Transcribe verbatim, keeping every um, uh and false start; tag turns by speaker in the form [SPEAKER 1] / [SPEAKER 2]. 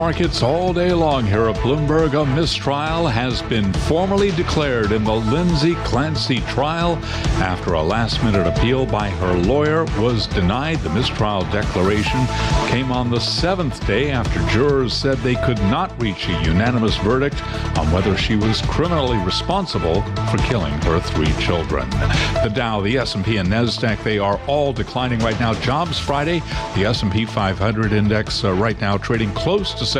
[SPEAKER 1] Markets all day long here at Bloomberg. A mistrial has been formally declared in the Lindsay Clancy trial after a last-minute appeal by her lawyer was denied. The mistrial declaration came on the seventh day after jurors said they could not reach a unanimous verdict on whether she was criminally responsible for killing her three children. The Dow, the S and P, and NASDAQ, they are all declining right now. Jobs Friday, the S and P five hundred index uh, right now trading close to